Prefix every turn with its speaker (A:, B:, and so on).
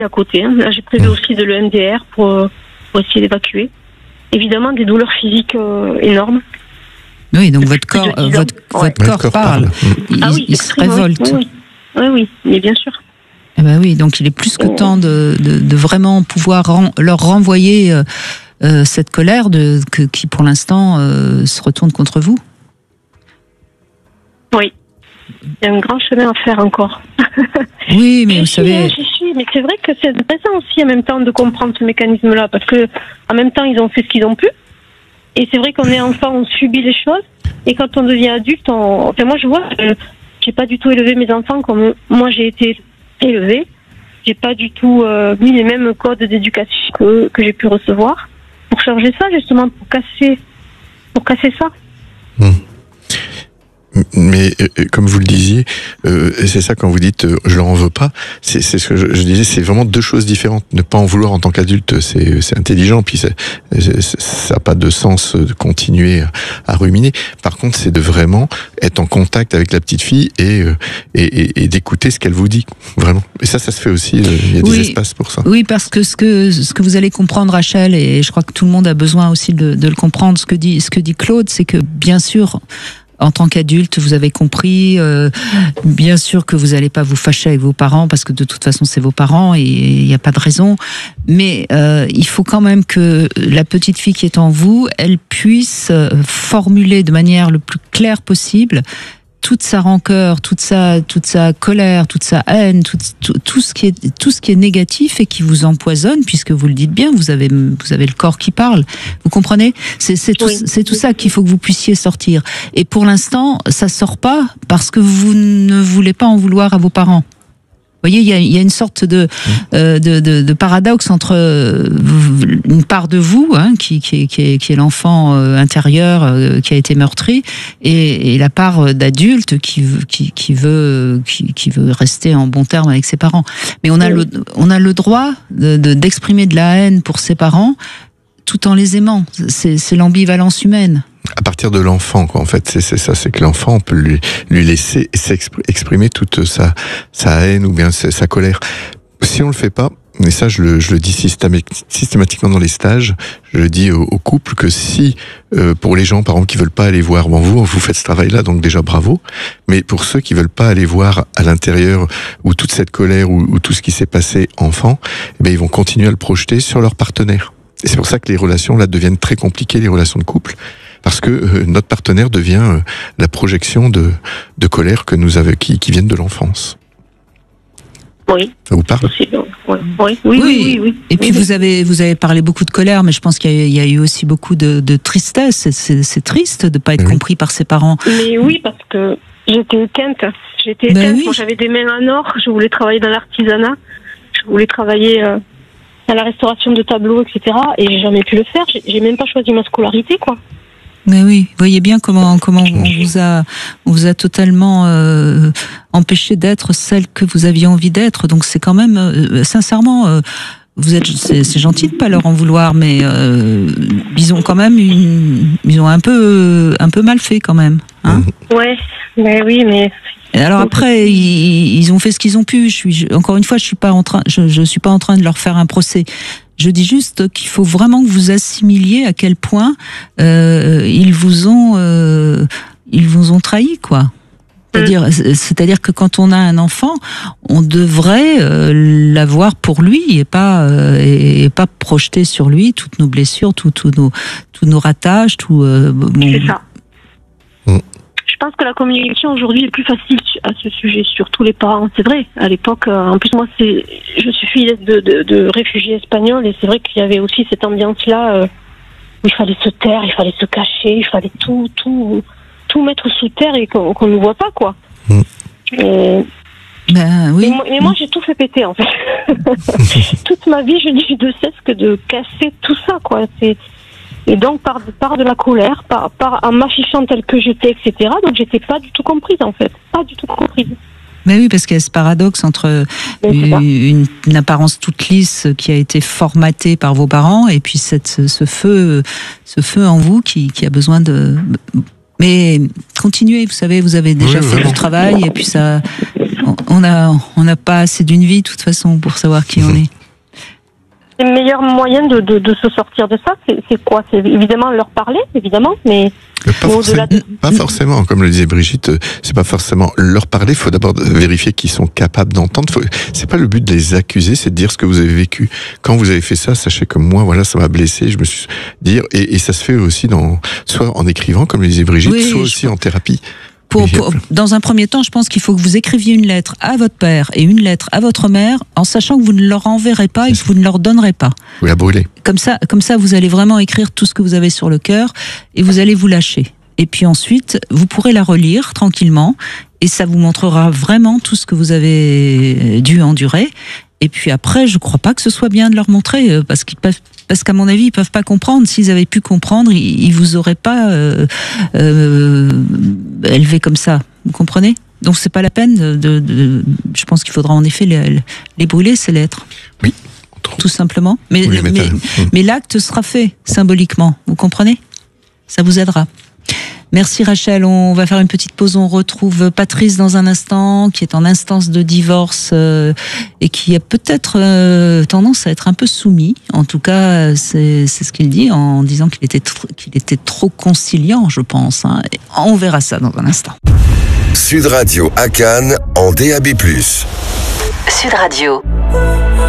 A: à côté. Hein. Là, j'ai prévu aussi de l'EMDR pour essayer d'évacuer. Évidemment, des douleurs physiques énormes.
B: Oui, donc votre corps parle. Il se révolte.
A: Oui, mais bien sûr.
B: Eh ben oui, donc il est plus que temps de vraiment pouvoir leur renvoyer cette colère qui, pour l'instant, se retourne contre vous.
A: Oui. Il y a un grand chemin à faire encore.
B: Oui, mais vous savez...
A: J'y suis, mais c'est vrai que c'est intéressant aussi en même temps de comprendre ce mécanisme-là, parce que en même temps, ils ont fait ce qu'ils ont pu. Et c'est vrai qu'on est enfant, on subit les choses. Et quand on devient adulte, enfin, moi, je vois que j'ai pas du tout élevé mes enfants comme moi j'ai été élevée. J'ai pas du tout mis les mêmes codes d'éducation que j'ai pu recevoir. Pour changer ça, justement, pour casser ça.
C: Mais comme vous le disiez, c'est ça quand vous dites je leur en veux pas, c'est ce que je disais, c'est vraiment deux choses différentes. Ne pas en vouloir en tant qu'adulte, c'est intelligent, puis ça n'a pas de sens de continuer à ruminer. Par contre, c'est de vraiment être en contact avec la petite fille et d'écouter ce qu'elle vous dit, vraiment. Et ça se fait aussi. Il y a des espaces pour ça.
B: Oui, parce que ce que vous allez comprendre, Rachel, et je crois que tout le monde a besoin aussi de le comprendre, ce que dit Claude, c'est que bien sûr, en tant qu'adulte, vous avez compris, bien sûr que vous n'allez pas vous fâcher avec vos parents, parce que de toute façon, c'est vos parents et il n'y a pas de raison. Mais il faut quand même que la petite fille qui est en vous, elle puisse formuler de manière le plus claire possible toute sa rancœur, toute sa colère, toute sa haine, tout ce qui est négatif et qui vous empoisonne, puisque vous le dites bien, vous avez le corps qui parle. Vous comprenez ? C'est tout ça qu'il faut que vous puissiez sortir. Et pour l'instant, ça sort pas parce que vous ne voulez pas en vouloir à vos parents. Vous voyez, il y a une sorte de paradoxe entre une part de vous, hein, qui est l'enfant intérieur qui a été meurtri, et la part d'adulte qui veut rester en bon terme avec ses parents. Mais on a le droit d'exprimer de la haine pour ses parents tout en les aimant. C'est l'ambivalence humaine.
C: À partir de l'enfant, quoi. En fait, c'est ça, c'est que l'enfant, on peut lui laisser exprimer toute sa haine ou bien sa colère. Si on le fait pas, et ça, je le dis systématiquement dans les stages, je le dis aux couples que si, pour les gens, par exemple, qui veulent pas aller voir, vous faites ce travail-là, donc déjà bravo. Mais pour ceux qui veulent pas aller voir à l'intérieur, où toute cette colère, ou tout ce qui s'est passé enfant, eh bien, ils vont continuer à le projeter sur leur partenaire. Et c'est pour ça que les relations, là, deviennent très compliquées, les relations de couple. Parce que notre partenaire devient la projection de colère que qui viennent de l'enfance.
A: Oui.
C: Ça vous parle ?
A: Oui.
B: Et puis vous avez parlé beaucoup de colère, mais je pense qu'il y a eu aussi beaucoup de tristesse. C'est triste de ne pas être compris par ses parents.
A: Mais oui, parce que j'étais éteinte. Moi, j'avais des mains en or. Je voulais travailler dans l'artisanat. Je voulais travailler à la restauration de tableaux, etc. Et j'ai jamais pu le faire. J'ai même pas choisi ma scolarité, quoi.
B: Mais oui, vous voyez bien comment on vous a totalement empêché d'être celle que vous aviez envie d'être. Donc c'est quand même, sincèrement, c'est gentil de pas leur en vouloir, mais ils ont quand même ils ont un peu mal fait quand même. Hein.
A: Ouais, mais oui, mais.
B: Et alors après, ils ont fait ce qu'ils ont pu. Encore une fois, je suis pas en train de leur faire un procès. Je dis juste qu'il faut vraiment que vous assimiliez à quel point ils vous ont trahi, quoi. C'est-à-dire que quand on a un enfant, on devrait l'avoir pour lui et pas projeter sur lui toutes nos blessures, tous nos ratages,
A: C'est ça. Je pense que la communication aujourd'hui est plus facile à ce sujet, sur tous les parents. C'est vrai, à l'époque, en plus moi je suis fille de réfugiés espagnols, et c'est vrai qu'il y avait aussi cette ambiance-là où il fallait se taire, il fallait se cacher, il fallait tout mettre sous terre et qu'on ne voit pas, quoi.
B: Oui.
A: Mais moi j'ai tout fait péter, en fait. Toute ma vie, je n'ai eu de cesse que de casser tout ça, quoi. Et donc, par de la colère, en m'affichant telle que j'étais, etc. Donc, j'étais pas du tout comprise, en fait. Pas du tout comprise.
B: Mais oui, parce qu'il y a ce paradoxe entre une apparence toute lisse qui a été formatée par vos parents et puis ce feu en vous qui a besoin de... Mais continuez, vous savez, vous avez déjà fait du travail et puis ça On n'a pas assez d'une vie, de toute façon, pour savoir qui on est.
A: Le meilleur moyen de se sortir de ça, c'est quoi? C'est évidemment leur parler, évidemment, mais
C: pas forcément, comme le disait Brigitte, c'est pas forcément leur parler. Il faut d'abord vérifier qu'ils sont capables d'entendre. C'est pas le but de les accuser, c'est de dire ce que vous avez vécu. Quand vous avez fait ça, sachez que moi, voilà, ça m'a blessé. Je me suis dire, et ça se fait aussi soit en écrivant, comme le disait Brigitte, soit aussi en thérapie.
B: Dans un premier temps, je pense qu'il faut que vous écriviez une lettre à votre père et une lettre à votre mère, en sachant que vous ne leur enverrez pas et que vous ne leur donnerez pas.
C: Vous la brûlez.
B: Comme ça, vous allez vraiment écrire tout ce que vous avez sur le cœur et vous allez vous lâcher. Et puis ensuite, vous pourrez la relire tranquillement et ça vous montrera vraiment tout ce que vous avez dû endurer. Et puis après, je crois pas que ce soit bien de leur montrer, parce qu'à mon avis, ils peuvent pas comprendre. S'ils avaient pu comprendre, ils vous auraient pas élevé comme ça. Vous comprenez? Donc c'est pas la peine je pense qu'il faudra en effet les brûler, ces lettres.
C: Oui.
B: Tout simplement. Mais l'acte sera fait symboliquement. Vous comprenez? Ça vous aidera. Merci Rachel, on va faire une petite pause, on retrouve Patrice dans un instant, qui est en instance de divorce et qui a peut-être tendance à être un peu soumis. En tout cas, c'est ce qu'il dit en disant qu'il était trop conciliant, je pense. Hein. On verra ça dans un instant.
D: Sud Radio à Cannes en DAB+.
E: Sud Radio.